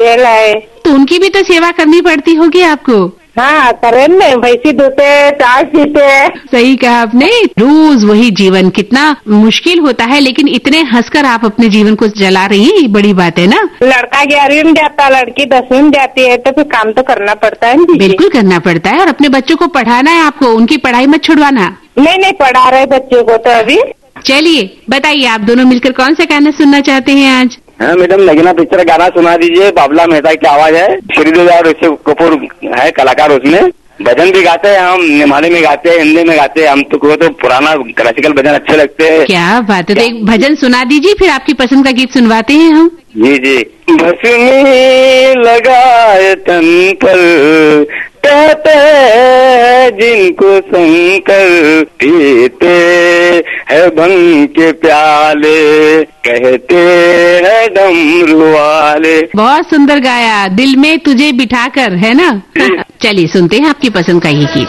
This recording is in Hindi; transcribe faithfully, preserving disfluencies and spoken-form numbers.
अकेला है। तो उनकी भी तो सेवा करनी पड़ती होगी आपको। हाँ, करें न, भैंसी दूते, चाय पीते। सही कहा आपने। रोज वही जीवन कितना मुश्किल होता है, लेकिन इतने हंसकर आप अपने जीवन को जला रही हैं, ये बड़ी बात है ना। लड़का ग्यारहवीं में जाता, लड़की दसवीं में जाती है, तो फिर काम तो करना पड़ता है ना। बिल्कुल करना पड़ता है, और अपने बच्चों को पढ़ाना है आपको, उनकी पढ़ाई मत छुड़वाना। नहीं नहीं, पढ़ा रहे बच्चों को तो अभी। चलिए बताइए, आप दोनों मिलकर कौन सा गाना सुनना चाहते हैं आज? हाँ मैडम, नगीना पिक्चर गाना सुना दीजिए। बाबला मेहता की आवाज है, श्रीदेवी और ऋषि कपूर है कलाकार उसमें। भजन भी गाते हैं हम, निमाड़ी में गाते हैं, हिंदी में गाते हैं। हम तो को तो पुराना क्लासिकल भजन अच्छे लगते हैं। क्या बात है, तो एक भजन सुना दीजिए, फिर आपकी पसंद का गीत सुनवाते हैं हम। जी जी। भस्मी लगाए तन पर, कहते हैं जिनको शंकर, पीते है भंग के प्याले, कहते हैं डमरू वाले। बहुत सुंदर गाया, दिल में तुझे बिठाकर, है ना। चलिए सुनते हैं आपकी पसंद का ये गीत।